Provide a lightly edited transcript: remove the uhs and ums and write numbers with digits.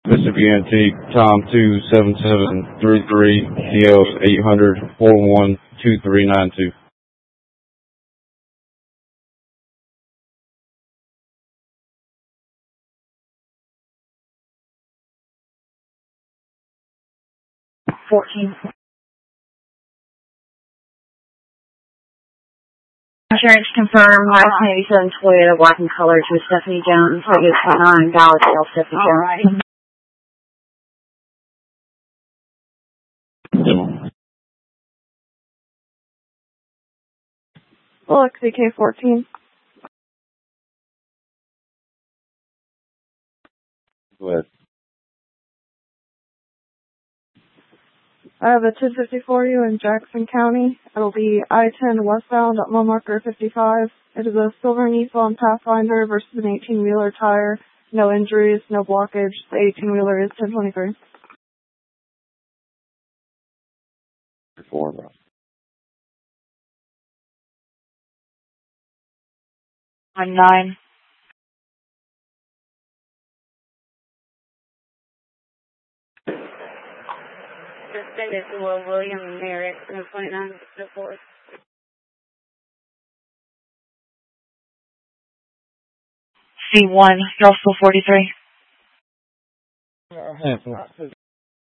Mississippi Antique, Tom 27733, DL 800 41 2392. Insurance confirmed, 1987 Toyota, black in color, to Stephanie Jones, Vegas 9, Dallas, Stephanie Jones. Alexi K14. Go ahead. I have a 254U in Jackson County. It'll be I-10 westbound at mile marker 55. It is a silver Nissan Pathfinder versus an 18-wheeler tire. No injuries, no blockage. The 18-wheeler is 1023. I'm 9. This is William Merritt, 29, 4. C1, Russell 43.